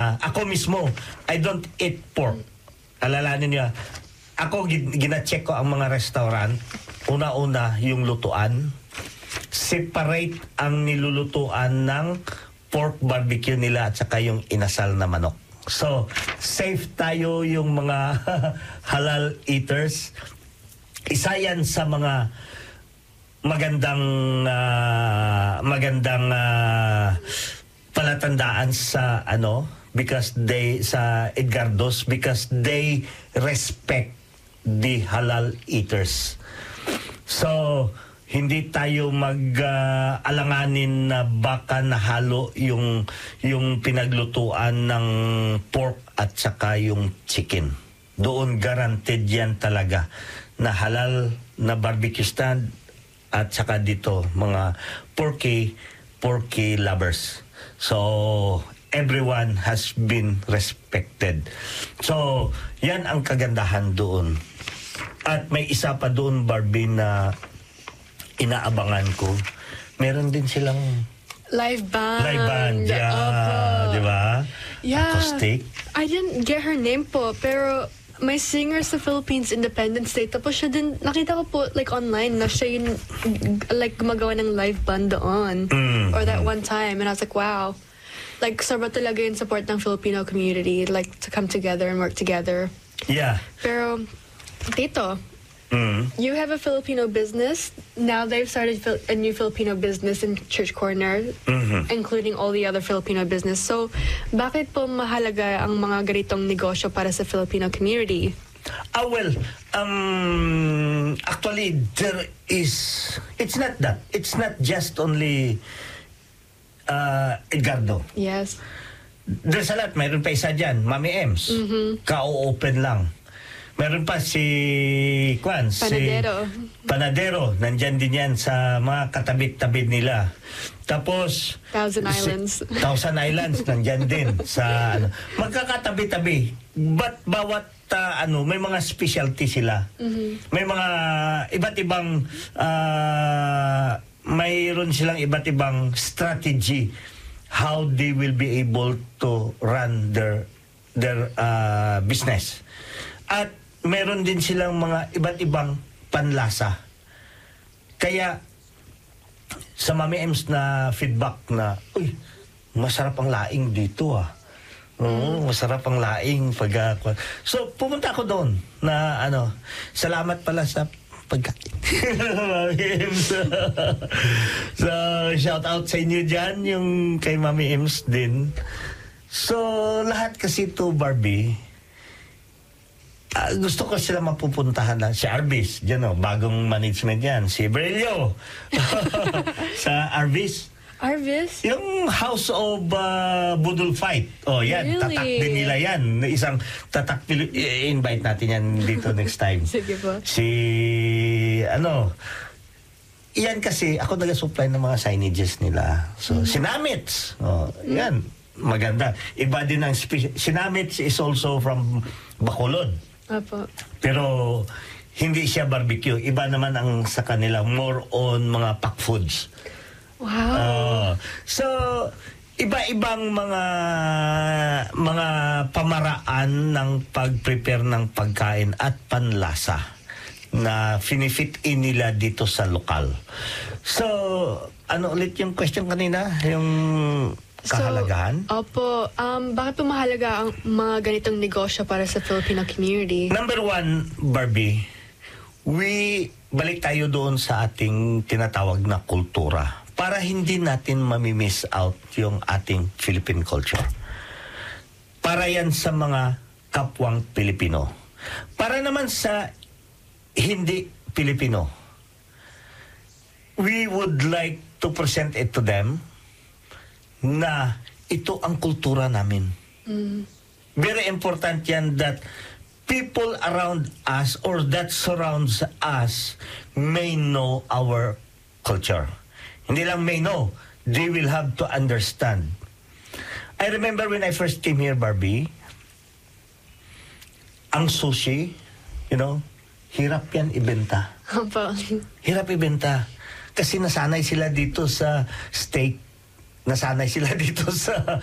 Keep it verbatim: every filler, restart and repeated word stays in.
ako mismo, I don't eat pork. Alalanin niyo, ako gina-check ko ang mga restaurant. Una-una, yung lutuan. Separate ang nilulutuan ng pork barbecue nila at saka yung inasal na manok. So, safe tayo yung mga halal eaters. Isa yan sa mga magandang uh, magandang uh, palatandaan sa ano because they sa Edgardo's because they respect the halal eaters. So, hindi tayo mag-alanganin uh, na baka nahalo yung yung pinaglutuan ng pork at saka yung chicken. Doon guaranteed yan talaga na halal na barbecue stand at saka dito mga porky porky lovers. So everyone has been respected. So yan ang kagandahan doon. At may isa pa doon, Barbie, na inaabangan ko. Meron din silang live band. Live band, yeah. Opo. Di ba? Yeah. Acoustic. I didn't get her name po, pero may singer sa Philippines Independence Day. Tapos siya din, nakita ko po like online na siya yung like gumagawa ng live band doon. Mm. Or that one time. And I was like, wow. Like, sobra talaga yung support ng Filipino community. Like, to come together and work together. Yeah. Pero, Tito, Mm. you have a Filipino business. Now they've started fil- a new Filipino business in Church Corner, Mm-hmm. including all the other Filipino business. So, bakit po mahalaga ang mga ganitong negosyo para sa Filipino community? Ah, well, um, actually, there is, it's not that. It's not just only uh, Edgardo. Yes. There's a lot. Mayroon pa isa dyan, Mami Ems. Mm-hmm. Ka-open lang. Meron pa si Kwan, Panadero. si Panadero. Nandyan din yan sa mga katabit-tabit nila. Tapos Thousand si, Islands. Thousand Islands nandyan din sa ano. Magkakatabi-tabi. But bawat uh, ano, may mga specialty sila. Mm-hmm. May mga iba't ibang uh, mayroon silang iba't ibang strategy how they will be able to run their their uh, business. At meron din silang mga iba't ibang panlasa. Kaya sa Mami Ems na feedback na, uy, masarap ang laing dito ah. Oo, masarap ang laing pag uh, so pumunta ako doon na ano, salamat pala sa pagkain. Mami Ems. So shout out sa inyo dyan, yung kay Mami Ems din. So lahat kasi to, Barbie, Uh, gusto ko sila mapupuntahan na si Arvis, dyan o, bagong management yan, si Brelio sa Arvis. Arvis? Yung House of uh, Budol Fight. O yan, Really? tatak din nila yan. Isang tatak, i-invite natin yan dito next time. Sige po. Si, ano, yan kasi, ako nag-supply ng mga signages nila. So, mm-hmm. Sinamits. O, yan, maganda. Iba din ang speci- Sinamits is also from Bacolod. Apo. Pero hindi siya barbecue. Iba naman ang sa kanila, more on mga pack foods. Wow. Uh, so, iba-ibang mga mga pamaraan ng pag-prepare ng pagkain at panlasa na finifit in nila dito sa lokal. So, ano ulit yung question kanina? Yung kahalagahan? So, opo. Um, bakit po mahalaga ang mga ganitong negosyo para sa Filipino community? Number one, Barbie, we, balik tayo doon sa ating tinatawag na kultura para hindi natin mamimiss out yung ating Philippine culture. Para yan sa mga kapwang Pilipino. Para naman sa hindi Pilipino, we would like to present it to them na ito ang kultura namin. Mm. Very important yan that people around us or that surrounds us may know our culture. Hindi lang may know, they will have to understand. I remember when I first came here, Barbie, ang sushi, you know, hirap yan ibenta. Opo. Hirap ibenta. Kasi nasanay sila dito sa steak. Nasanay sila dito sa